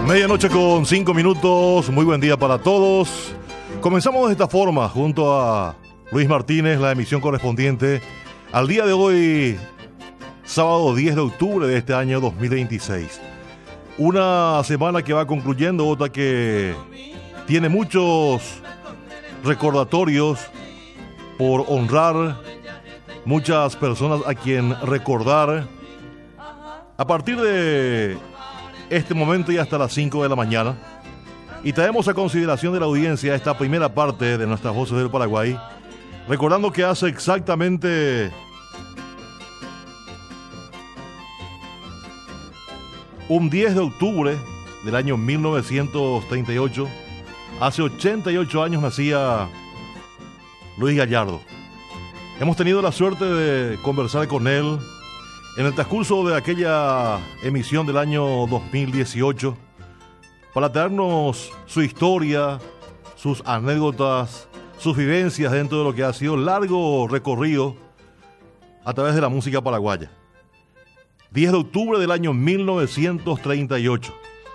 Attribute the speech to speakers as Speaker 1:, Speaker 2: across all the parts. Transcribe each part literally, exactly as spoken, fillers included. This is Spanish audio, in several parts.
Speaker 1: Medianoche con cinco minutos, muy buen día para todos. Comenzamos de esta forma, junto a Luis Martínez, la emisión correspondiente al día de hoy, sábado diez de octubre de este año dos mil veintiséis. Una semana que va concluyendo, otra que tiene muchos recordatorios por honrar, muchas personas a quien recordar. A partir de este momento y hasta las cinco de la mañana, y traemos a consideración de la audiencia esta primera parte de nuestras voces del Paraguay, recordando que hace exactamente un diez de octubre del año mil novecientos treinta y ocho, hace ochenta y ocho años nacía Luis Gallardo. Hemos tenido la suerte de conversar con él en el transcurso de aquella emisión del año dos mil dieciocho, para traernos su historia, sus anécdotas, sus vivencias dentro de lo que ha sido un largo recorrido a través de la música paraguaya. diez de octubre del año mil novecientos treinta y ocho.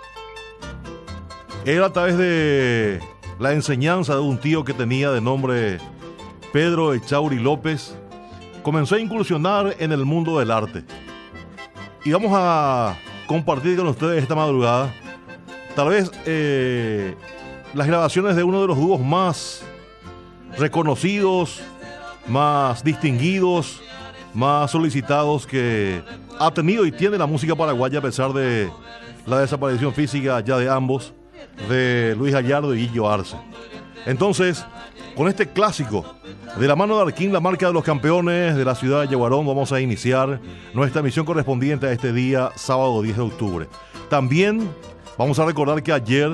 Speaker 1: Era a través de la enseñanza de un tío que tenía de nombre Pedro Echauri López, comenzó a incursionar en el mundo del arte. Y vamos a compartir con ustedes esta madrugada tal vez eh, las grabaciones de uno de los dúos más reconocidos, más distinguidos, más solicitados que ha tenido y tiene la música paraguaya, a pesar de la desaparición física ya de ambos, de Luis Gallardo y Guillo Arce. Entonces, con este clásico, de la mano de Arquín, la marca de los campeones de la ciudad de Yaguarón, vamos a iniciar nuestra emisión correspondiente a este día, sábado diez de octubre. También vamos a recordar que ayer,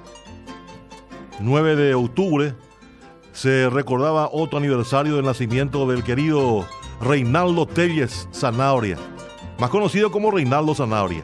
Speaker 1: nueve de octubre, se recordaba otro aniversario del nacimiento del querido Reinaldo Telles Zanabria, más conocido como Reinaldo Zanabria,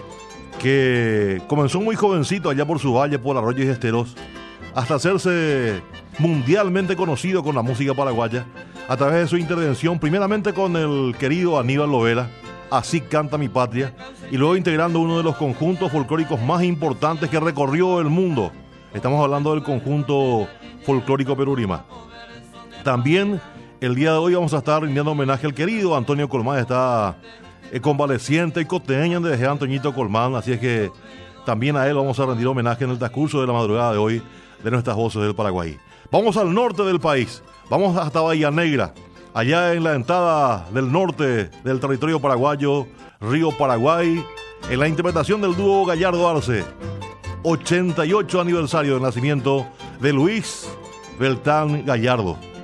Speaker 1: que comenzó muy jovencito allá por su valle, por Arroyos y Esteros, hasta hacerse mundialmente conocido con la música paraguaya a través de su intervención, primeramente con el querido Aníbal Lovera, Así canta mi patria, y luego integrando uno de los conjuntos folclóricos más importantes que recorrió el mundo. Estamos hablando del conjunto folclórico Perurima. También el día de hoy vamos a estar rindiendo homenaje al querido Antonio Colmán. Está eh, convaleciente y costeño de Antoñito Colmán, así es que también a él vamos a rendir homenaje en el transcurso de la madrugada de hoy de nuestras voces del Paraguay. Vamos al norte del país, vamos hasta Bahía Negra, allá en la entrada del norte del territorio paraguayo, Río Paraguay, en la interpretación del dúo Gallardo Arce, ochenta y ocho aniversario del nacimiento de Luis Beltrán Gallardo.